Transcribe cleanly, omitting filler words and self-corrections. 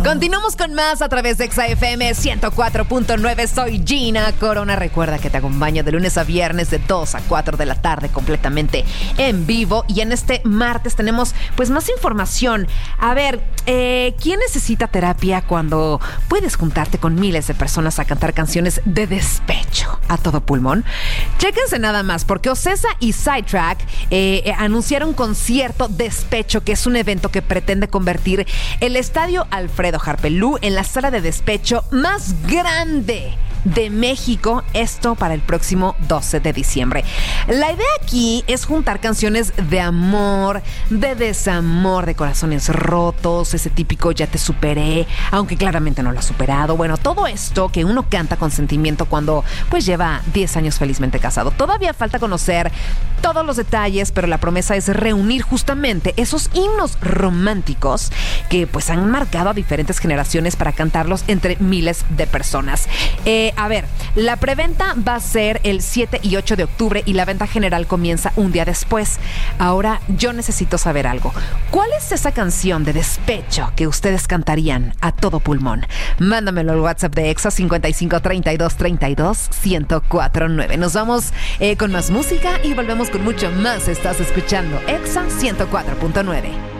Continuamos con más a través de Exa FM 104.9. Soy Gina Corona. Recuerda que te acompaño de lunes a viernes de 2 a 4 de la tarde completamente en vivo. Y en este martes tenemos pues más información. A ver, ¿quién necesita terapia cuando puedes juntarte con miles de personas a cantar canciones de despecho a todo pulmón? Chéquense nada más, porque Ocesa y Sidetrack anunciaron un concierto Despecho, que es un evento que pretende convertir el Estadio Alfredo Harpelú en la sala de despecho más grande de México, esto para el próximo 12 de diciembre. La idea aquí es juntar canciones de amor, de desamor, de corazones rotos, ese típico ya te superé, aunque claramente no lo ha superado. Bueno, todo esto que uno canta con sentimiento cuando pues lleva 10 años felizmente casado. Todavía falta conocer todos los detalles, pero la promesa es reunir justamente esos himnos románticos que pues han marcado a diferentes generaciones para cantarlos entre miles de personas. A ver, la preventa va a ser el 7 y 8 de octubre y la venta general comienza un día después. Ahora yo necesito saber algo. ¿Cuál es esa canción de despecho que ustedes cantarían a todo pulmón? Mándamelo al WhatsApp de Exa 55 32 32 1049. Nos vamos con más música y volvemos con mucho más. Estás escuchando Exa 104.9.